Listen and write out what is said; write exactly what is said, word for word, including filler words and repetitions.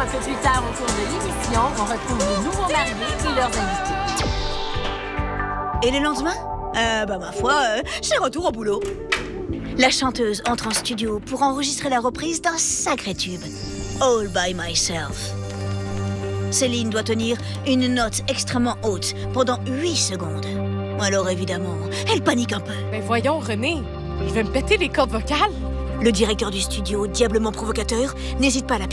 un peu plus tard au cours de l'émission, on retrouve les nouveaux mariés et leurs invités. Et le lendemain? Euh, bah ma foi, euh, c'est retour au boulot. La chanteuse entre en studio pour enregistrer la reprise d'un sacré tube, All by Myself. Céline doit tenir une note extrêmement haute pendant huit secondes. Alors évidemment, elle panique un peu. Ben voyons, René, je vais me péter les cordes vocales. Le directeur du studio, diablement provocateur, n'hésite pas à la